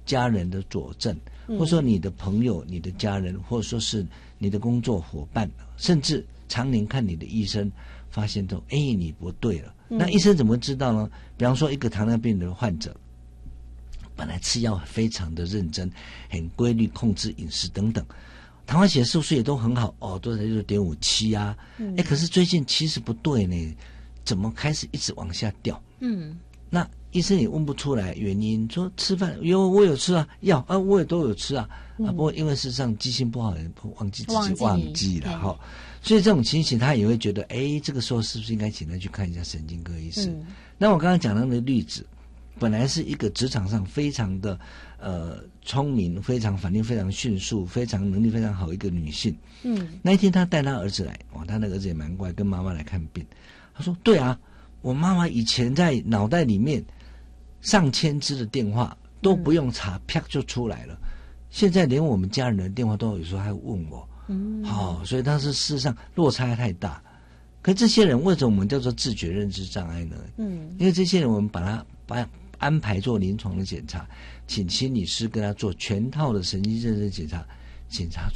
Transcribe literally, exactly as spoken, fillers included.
家人的佐证，或者说你的朋友、你的家人，或者说是你的工作伙伴，甚至常年看你的医生，发现都哎你不对了。那医生怎么知道呢？比方说一个糖尿病的患者，本来吃药非常的认真，很规律控制饮食等等，糖化血色素也都很好哦，都在六点五七啊，哎、嗯，可是最近其实不对呢，怎么开始一直往下掉？嗯，那医生也问不出来原因，说吃饭有我有吃啊，药啊我也都有吃啊，嗯、啊不过因为事实上记性不好，忘记自己忘记了哈，所以这种情形他也会觉得，哎，这个时候是不是应该请他去看一下神经科医师？嗯、那我刚刚讲到的例子。本来是一个职场上非常的呃聪明，非常反应非常迅速，非常能力非常好一个女性。嗯，那一天她带她儿子来，哇，她那个儿子也蛮乖，跟妈妈来看病。她说：“对啊，我妈妈以前在脑袋里面上千支的电话都不用查，啪就出来了。现在连我们家人的电话都有时候还问我。嗯，好、哦，所以当时事实上落差太大。可这些人为什么我们叫做自觉认知障碍呢？嗯，因为这些人我们把他把。安排做临床的检查，请心理师跟他做全套的神经认知检查，检查